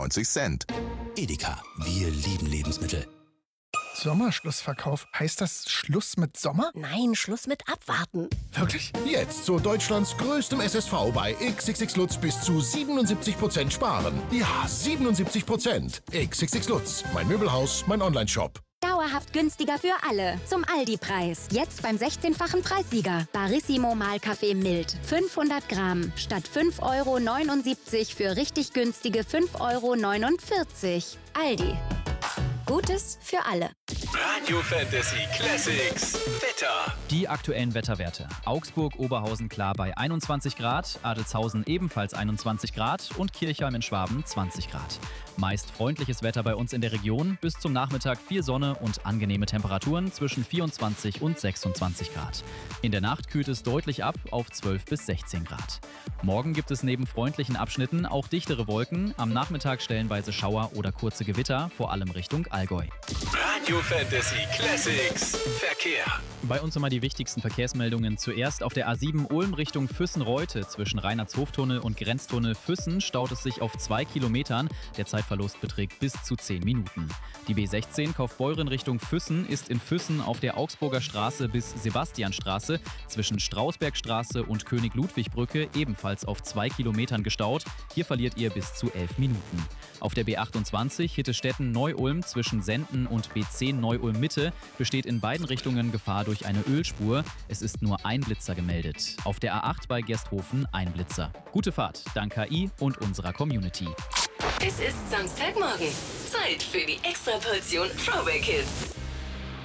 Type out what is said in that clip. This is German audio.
€99. Edeka, wir lieben Lebensmittel. Sommerschlussverkauf. Heißt das Schluss mit Sommer? Nein, Schluss mit Abwarten. Wirklich? Jetzt zu Deutschlands größtem SSV bei XXX Lutz bis zu 77% sparen. Ja, 77%. XXX Lutz, mein Möbelhaus, mein Onlineshop. Dauerhaft günstiger für alle. Zum Aldi-Preis. Jetzt beim 16-fachen Preissieger. Barissimo Mahlkaffee mild. 500 Gramm. Statt 5,79 € für richtig günstige 5,49 €. Aldi. Gutes für alle. Radio Fantasy Classics. Wetter. Die aktuellen Wetterwerte. Augsburg, Oberhausen klar bei 21 Grad, Adelzhausen ebenfalls 21 Grad und Kirchheim in Schwaben 20 Grad. Meist freundliches Wetter bei uns in der Region, bis zum Nachmittag viel Sonne und angenehme Temperaturen zwischen 24 und 26 Grad. In der Nacht kühlt es deutlich ab auf 12 bis 16 Grad. Morgen gibt es neben freundlichen Abschnitten auch dichtere Wolken, am Nachmittag stellenweise Schauer oder kurze Gewitter, vor allem Richtung Allgäu. Radio Fantasy Classics. Verkehr. Bei uns nochmal die wichtigsten Verkehrsmeldungen. Zuerst auf der A7 Ulm Richtung Füssen-Reute zwischen Reinhardshoftunnel und Grenztunnel Füssen staut es sich auf 2 Kilometern. Der Zeitverlust beträgt bis zu 10 Minuten. Die B16 Kaufbeuren Richtung Füssen ist in Füssen auf der Augsburger Straße bis Sebastianstraße zwischen Strausbergstraße und König-Ludwig-Brücke ebenfalls auf 2 Kilometern gestaut. Hier verliert ihr bis zu 11 Minuten. Auf der B28 Hittestetten-Neu-Ulm zwischen Senden und B10 Neu-Ulm-Mitte besteht in beiden Richtungen Gefahr durch eine Ölspur. Es ist nur ein Blitzer gemeldet. Auf der A8 bei Gersthofen ein Blitzer. Gute Fahrt, dank KI und unserer Community. Es ist Samstagmorgen. Zeit für die Extraportion Throwback Hits.